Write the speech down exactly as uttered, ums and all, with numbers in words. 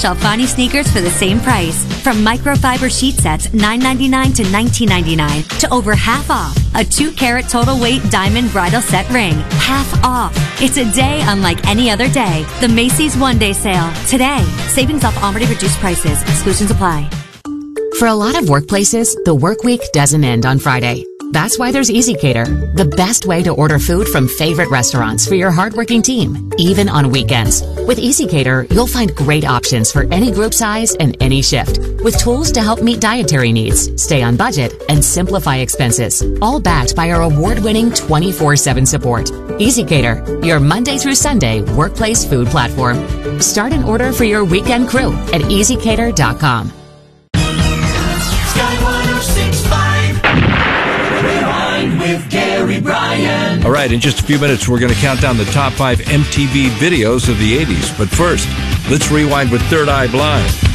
Shelfani sneakers for the same price. From microfiber sheet sets nine ninety-nine to nineteen ninety-nine to over half off. A two carat total weight diamond bridal set ring. Half off. It's a day unlike any other day. The Macy's One Day Sale. Today. Savings off already reduced prices. Exclusions apply. For a lot of workplaces, the work week doesn't end on Friday. That's why there's EasyCater, the best way to order food from favorite restaurants for your hardworking team, even on weekends. With EasyCater, you'll find great options for any group size and any shift, with tools to help meet dietary needs, stay on budget, and simplify expenses, all backed by our award-winning twenty-four seven support. EasyCater, your Monday through Sunday workplace food platform. Start an order for your weekend crew at easy cater dot com. With Gary Bryan. All right, in just a few minutes, we're going to count down the top five M T V videos of the eighties. But first, let's rewind with Third Eye Blind.